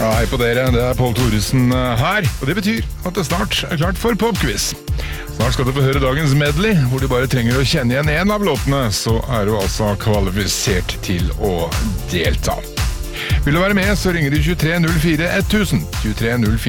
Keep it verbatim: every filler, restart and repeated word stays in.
Ja, hei på dere, det er Pål Thoresen her, og det betyr at det snart er klart for popquiz. Snart skal du få høre dagens medley, hvor du bare trenger å kjenne igjen en av låtene, så er du altså kvalifisert til å delta. Vil du være med, så ringer du tjuetre null fire tusen, tjuetre null fire